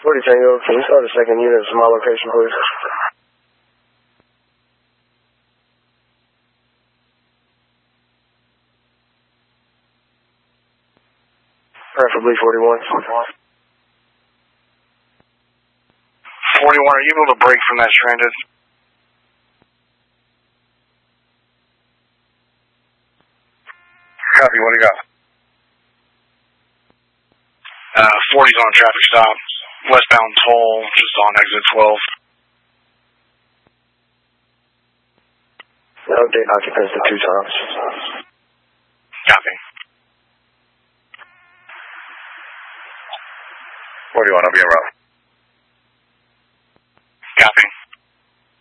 40 Tango, can you start a second unit to my location, please? Preferably 41. 41, are you able to break from that stranded? Copy, what do you got? 40's on a traffic stop. Westbound toll, just on exit 12. Update occupancy 2 times. Copy. 41, I'll be en route.